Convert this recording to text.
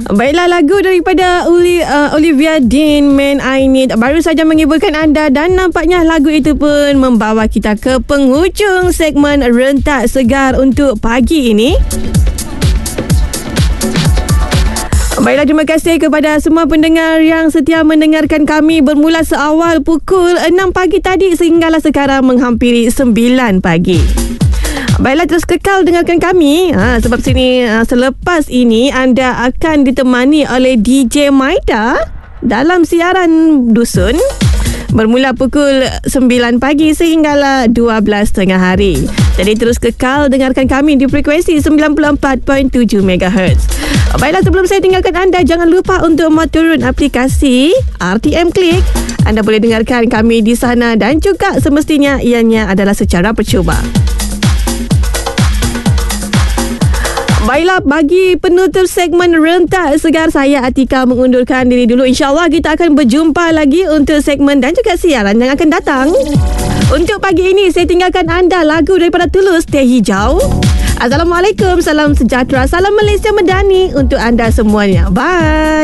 Baiklah, lagu daripada Olivia Dean, Man I Need, baru saja menghiburkan anda dan nampaknya lagu itu pun membawa kita ke penghujung segmen Rentak Segar untuk pagi ini. Baiklah, terima kasih kepada semua pendengar yang setia mendengarkan kami bermula seawal pukul 6 pagi tadi sehinggalah sekarang menghampiri 9 pagi. Baiklah, terus kekal dengarkan kami sebab sini selepas ini anda akan ditemani oleh DJ Maida dalam siaran Dusun bermula pukul 9 pagi sehinggalah 12 tengah hari. Jadi terus kekal dengarkan kami di frekuensi 94.7 MHz. Baiklah, sebelum saya tinggalkan anda, jangan lupa untuk turun aplikasi RTM Klik. Anda boleh dengarkan kami di sana dan juga semestinya ianya adalah secara percuma. Baiklah, bagi penutup segmen Rentak Segar, saya Atika mengundurkan diri dulu. InsyaAllah kita akan berjumpa lagi untuk segmen dan juga siaran yang akan datang. Untuk pagi ini, saya tinggalkan anda lagu daripada Tulus, Teh Hijau. Assalamualaikum, salam sejahtera, salam Malaysia Medani untuk anda semuanya. Bye.